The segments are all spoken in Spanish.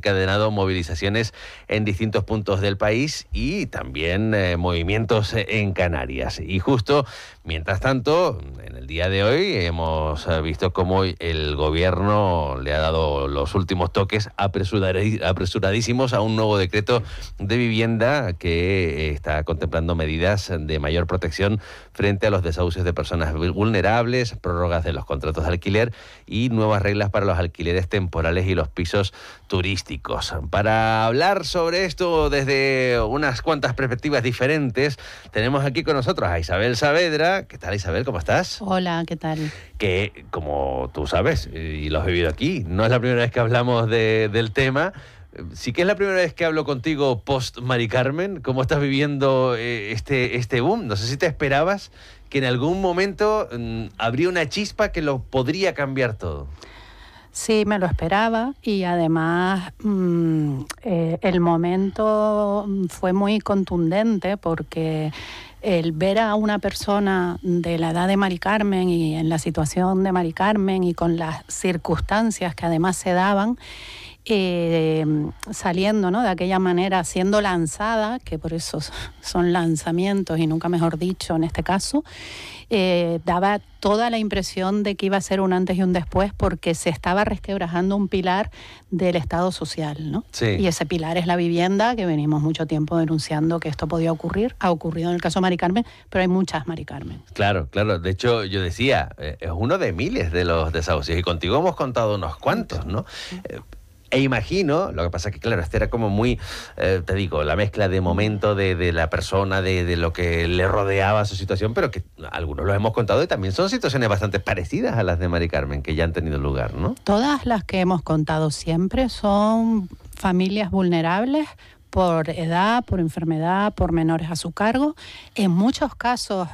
desencadenado movilizaciones en distintos puntos del país y también movimientos en Canarias. Y justo, mientras tanto, en el día de hoy hemos visto cómo el gobierno le ha dado los últimos toques apresuradísimos a un nuevo decreto de vivienda que está contemplando medidas de mayor protección frente a los desahucios de personas vulnerables, prórrogas de los contratos de alquiler y nuevas reglas para los alquileres temporales y los pisos turísticos. Para hablar sobre esto desde unas cuantas perspectivas diferentes, tenemos aquí con nosotros a Isabel Saavedra. ¿Qué tal, Isabel? ¿Cómo estás? Hola, ¿qué tal? Que, como tú sabes, y lo has vivido aquí, no es la primera vez que hablamos del tema. Sí que es la primera vez que hablo contigo post Mari Carmen. ¿Cómo estás viviendo este boom? No sé si te esperabas que en algún momento habría una chispa que lo podría cambiar todo. Sí, me lo esperaba y además el momento fue muy contundente porque el ver a una persona de la edad de Mari Carmen y en la situación de Mari Carmen y con las circunstancias que además se daban, saliendo, ¿no?, de aquella manera, siendo lanzada, que por eso son lanzamientos y nunca mejor dicho en este caso, daba toda la impresión de que iba a ser un antes y un después porque se estaba resquebrajando un pilar del Estado social, ¿no? Sí. Y ese pilar es la vivienda, que venimos mucho tiempo denunciando que esto podía ocurrir. Ha ocurrido en el caso de Mari Carmen, pero hay muchas Mari Carmen. Claro, claro. De hecho, yo decía, es uno de miles de los desahucios y contigo hemos contado unos cuantos, ¿no? E imagino, lo que pasa es que, claro, este era como muy, te digo, la mezcla de momento de la persona, de lo que le rodeaba su situación, pero que algunos los hemos contado y también son situaciones bastante parecidas a las de Mari Carmen, que ya han tenido lugar, ¿no? Todas las que hemos contado siempre son familias vulnerables por edad, por enfermedad, por menores a su cargo. En muchos casos,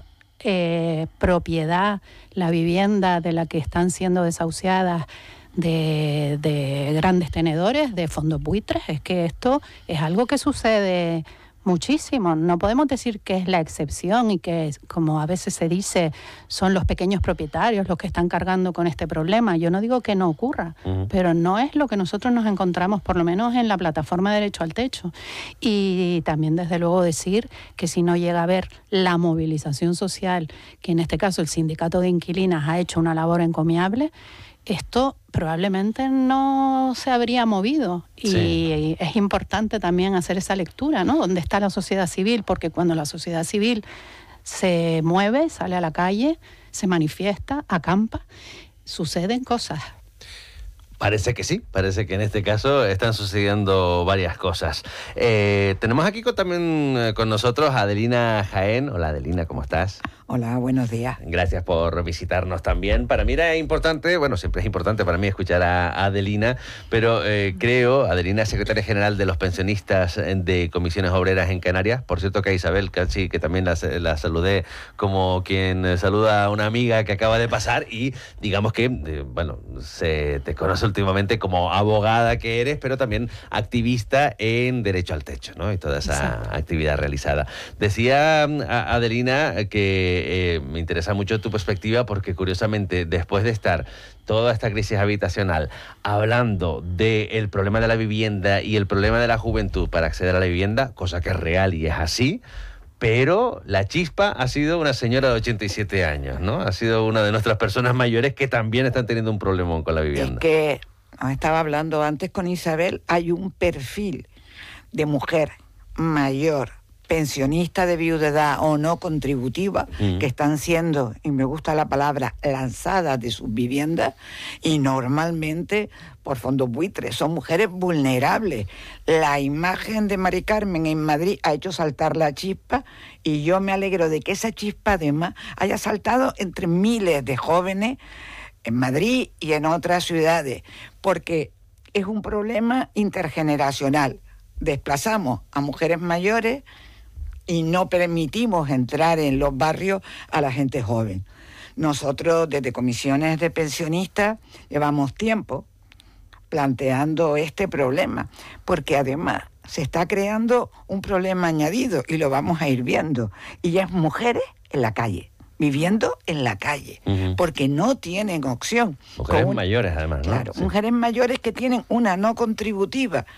propiedad, la vivienda de la que están siendo desahuciadas, de grandes tenedores, de fondos buitres. Es que esto es algo que sucede muchísimo. No podemos decir que es la excepción y que, como a veces se dice, son los pequeños propietarios los que están cargando con este problema. Yo no digo que no ocurra, pero no es lo que nosotros nos encontramos, por lo menos en la plataforma Derecho al Techo. Y también, desde luego, decir que si no llega a haber la movilización social, que en este caso el Sindicato de Inquilinas ha hecho una labor encomiable, esto probablemente no se habría movido. Sí. Y es importante también hacer esa lectura, ¿no? ¿Dónde está la sociedad civil? Porque cuando la sociedad civil se mueve, sale a la calle, se manifiesta, acampa, suceden cosas. Parece que sí, parece que en este caso están sucediendo varias cosas. Tenemos aquí también con nosotros a Adelina Jaén. Hola, Adelina, ¿cómo estás? Hola, buenos días. Gracias por visitarnos también. Para mí era importante, bueno, siempre es importante para mí escuchar a Adelina, pero creo, Adelina es secretaria general de los pensionistas de Comisiones Obreras en Canarias. Por cierto que a Isabel, casi que también la saludé como quien saluda a una amiga que acaba de pasar y digamos que, bueno, se te conoce últimamente como abogada que eres, pero también activista en Derecho al Techo, ¿no? Y toda esa actividad realizada. Decía Adelina que me interesa mucho tu perspectiva porque, curiosamente, después de estar toda esta crisis habitacional hablando del problema de la vivienda y el problema de la juventud para acceder a la vivienda, cosa que es real y es así, pero la chispa ha sido una señora de 87 años, ¿no? Ha sido una de nuestras personas mayores que también están teniendo un problemón con la vivienda. Es que, estaba hablando antes con Isabel, hay un perfil de mujer mayor, pensionista de viudedad o no contributiva, que están siendo, y me gusta la palabra, lanzadas de sus viviendas, y normalmente por fondos buitres. Son mujeres vulnerables. La imagen de Mari Carmen en Madrid ha hecho saltar la chispa, y yo me alegro de que esa chispa además haya saltado entre miles de jóvenes en Madrid y en otras ciudades, porque es un problema intergeneracional. Desplazamos a mujeres mayores y no permitimos entrar en los barrios a la gente joven. Nosotros, desde comisiones de pensionistas, llevamos tiempo planteando este problema, porque además se está creando un problema añadido, y lo vamos a ir viendo, y es mujeres en la calle, viviendo en la calle, porque no tienen opción. Mujeres mayores, además, ¿no? Claro, sí. Mujeres mayores que tienen una no contributiva,